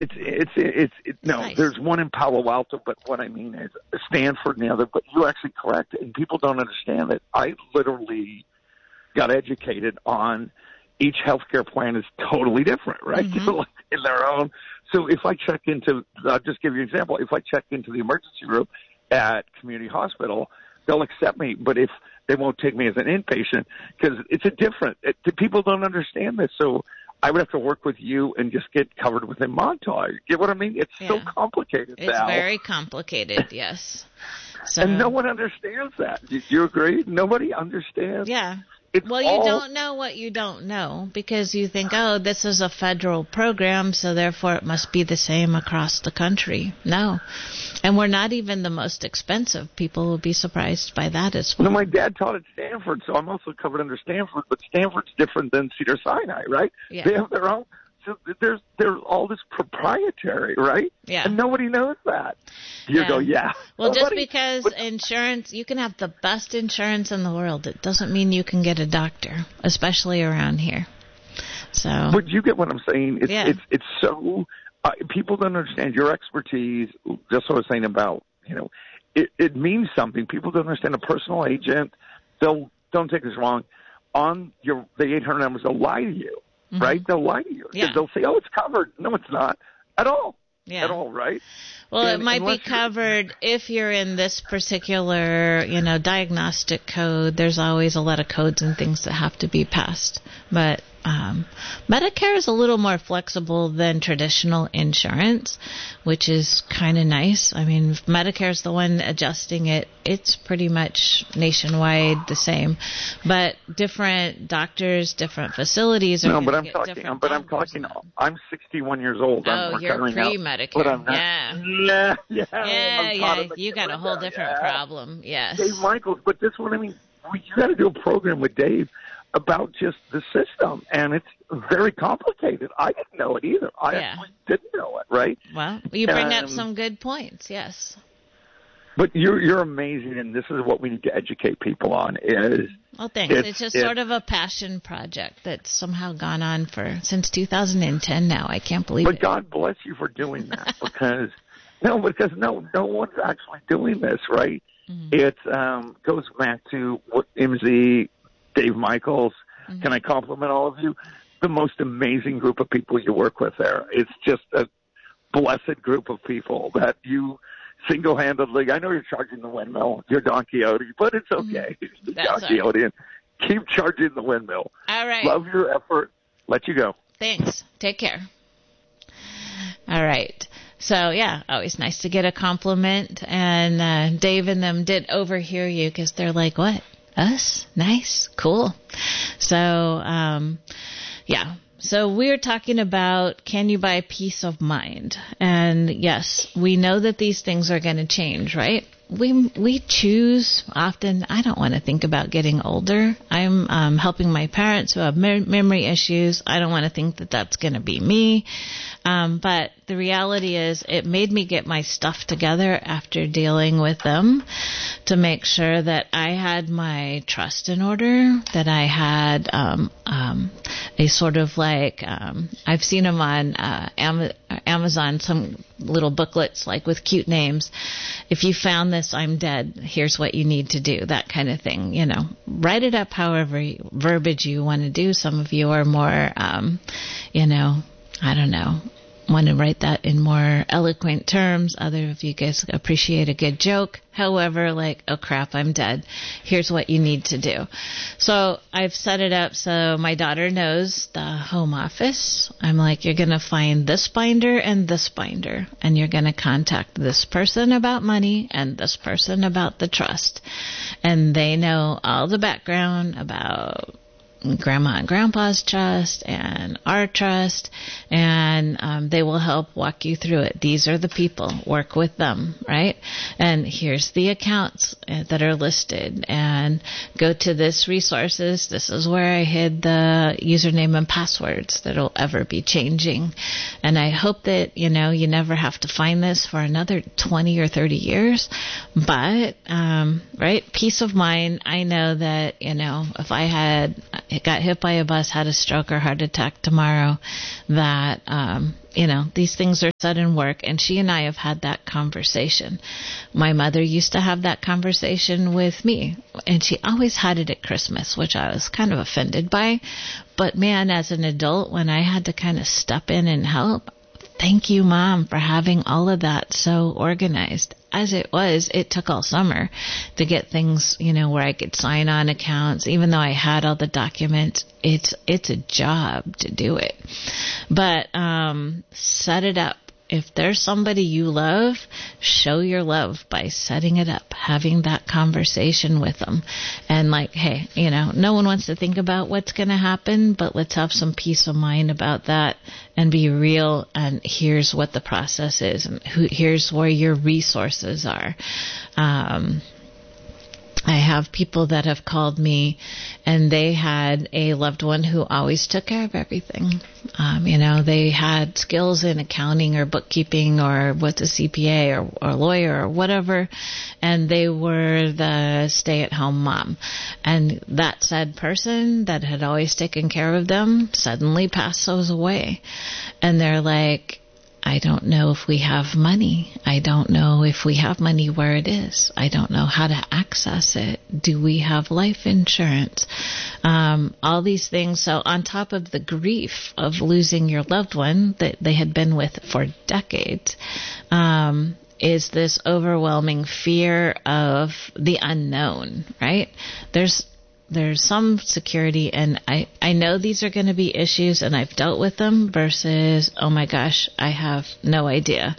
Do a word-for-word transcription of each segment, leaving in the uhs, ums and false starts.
It's it's it's it, no. Nice. There's one in Palo Alto, but what I mean is Stanford and the other. But you're actually correct, and people don't understand that. I literally got educated on each healthcare plan is totally different, right? Mm-hmm. In their own. So if I check into, I'll just give you an example. If I check into the emergency room at community hospital, they'll accept me, but if they won't take me as an inpatient because it's a different. It, people don't understand this, so. I would have to work with you and just get covered within Montauk. You get what I mean? It's Yeah. so complicated It's now. very complicated, yes. So, and no one understands that. Do you agree? Nobody understands. Yeah. It's Well, you all, don't know what you don't know because you think, oh, this is a federal program, so therefore it must be the same across the country. No. And we're not even the most expensive. People will be surprised by that as well. No, my dad taught at Stanford, so I'm also covered under Stanford, but Stanford's different than Cedars-Sinai, right? Yeah. They have their own. So there's there's all this proprietary, right? Yeah. And nobody knows that. You Yeah. go, yeah. Well, nobody, just because but, insurance, you can have the best insurance in the world. It doesn't mean you can get a doctor, especially around here. So. But you get what I'm saying. It's Yeah. it's it's so uh, people don't understand your expertise. Just what I was saying about, you know, it, it means something. People don't understand a personal agent. They'll don't take this wrong. On your the eight hundred numbers, they'll lie to you. Mm-hmm. Right? They'll lie to you. Yeah. They'll say, oh, it's covered. No, it's not. At all. Yeah. At all, right? Well, And it might be covered if you're in this particular, you know, diagnostic code. There's always a lot of codes and things that have to be passed. But um, Medicare is a little more flexible than traditional insurance, which is kind of nice. I mean, if Medicare is the one adjusting it, it's pretty much nationwide the same. But different doctors, different facilities are No, going but to I'm get talking. different But I'm numbers talking. now. I'm sixty-one years old. Oh, I'm you're retiring now, pre-Medicare. but I'm not, Yeah. Yeah, yeah. Yeah, I'm yeah, caught in the you got a whole now, different yeah. problem. Yes. Dave Michaels, but this one, I mean, we, you got to do a program with Dave about just the system, and it's very complicated. I didn't know it either. I Yeah. actually didn't know it, right? Well, you bring up Um, some good points. Yes. But you're you're amazing, and this is what we need to educate people on. Is Well, thanks. It's- It's, just it's- sort of a passion project that's somehow gone on for since two thousand ten. Now I can't believe but it. God bless you for doing that because no, because no, no one's actually doing this, right? Mm-hmm. It um, goes back to what M Z, Dave Michaels. Mm-hmm. Can I compliment all of you? The most amazing group of people you work with there. It's just a blessed group of people that you single-handedly. I know you're charging the windmill, you're Don Quixote, but it's okay. Mm-hmm. That's Don Quixote, and keep charging the windmill. All right. Love your effort. Let you go. Thanks. Take care. All right. So, yeah, always nice to get a compliment. And uh, Dave and them did overhear you because they're like, what? Us? Nice. Cool. So, um, yeah. So we're talking about, can you buy peace of mind? And yes, we know that these things are going to change, right? We we choose often. I don't want to think about getting older. I'm um, helping my parents who have me- memory issues. I don't want to think that that's going to be me. Um, but the reality is it made me get my stuff together after dealing with them to make sure that I had my trust in order, that I had um, um, a sort of like, um, I've seen them on uh, Am- Amazon, some little booklets like with cute names. If you found this, I'm dead. Here's what you need to do, that kind of thing. You know, write it up however you, verbiage you want to do. Some of you are more, um, you know, I don't know, want to write that in more eloquent terms. Other of you guys appreciate a good joke. However, like, oh crap, I'm dead. Here's what you need to do. So I've set it up so my daughter knows the home office. I'm like, you're going to find this binder and this binder, and you're going to contact this person about money and this person about the trust. And they know all the background about Grandma and Grandpa's trust and our trust, and um, they will help walk you through it. These are the people. Work with them, right? And here's the accounts that are listed, and go to this resources. This is where I hid the username and passwords that'll ever be changing. And I hope that, you know, you never have to find this for another twenty or thirty years. But, um, right, peace of mind. I know that, you know, if I had got hit by a bus, had a stroke or heart attack tomorrow, that, um, you know, these things are sudden work, and she and I have had that conversation. My mother used to have that conversation with me, and she always had it at Christmas, which I was kind of offended by. But man, as an adult, when I had to kind of step in and help, thank you, Mom, for having all of that so organized. As it was, it took all summer to get things, you know, where I could sign on accounts. Even though I had all the documents, it's it's a job to do it. But um, set it up. If there's somebody you love, show your love by setting it up, having that conversation with them. And like, hey, you know, no one wants to think about what's going to happen, but let's have some peace of mind about that and be real. And here's what the process is, and who, here's where your resources are. Um, I have people that have called me, and they had a loved one who always took care of everything. Um, you know, they had skills in accounting or bookkeeping or what's a C P A or, or lawyer or whatever, and they were the stay-at-home mom. And that said person that had always taken care of them suddenly passed those away. And they're like, I don't know if we have money. I don't know if we have money where it is. I don't know how to access it. Do we have life insurance? Um, all these things. So on top of the grief of losing your loved one that they had been with for decades, um, is this overwhelming fear of the unknown, right? There's There's some security, and I, I know these are going to be issues, and I've dealt with them, versus, oh my gosh, I have no idea.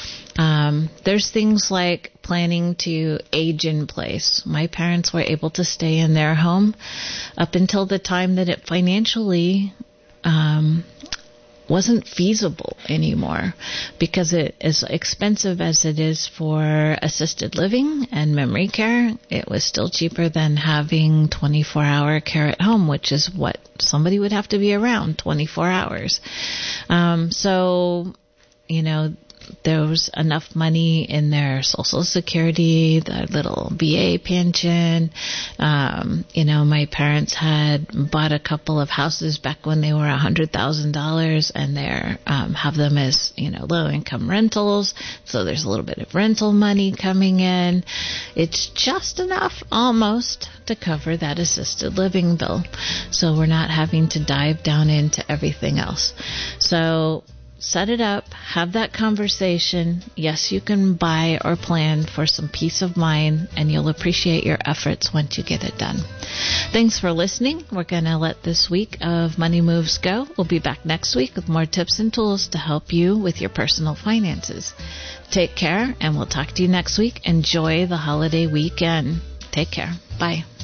Um, there's things like planning to age in place. My parents were able to stay in their home up until the time that it financially um, wasn't feasible anymore, because it is expensive as it is for assisted living and memory care. It was still cheaper than having twenty-four hour care at home, which is what somebody would have to be around twenty-four hours. Um, so, you know, there was enough money in their Social Security, their little V A pension. Um, you know, my parents had bought a couple of houses back when they were one hundred thousand dollars, and they um, have them as, you know, low-income rentals. So there's a little bit of rental money coming in. It's just enough, almost, to cover that assisted living bill. So we're not having to dive down into everything else. So set it up, have that conversation. Yes, you can buy or plan for some peace of mind, and you'll appreciate your efforts once you get it done. Thanks for listening. We're going to let this week of Money Moves go. We'll be back next week with more tips and tools to help you with your personal finances. Take care, and we'll talk to you next week. Enjoy the holiday weekend. Take care. Bye.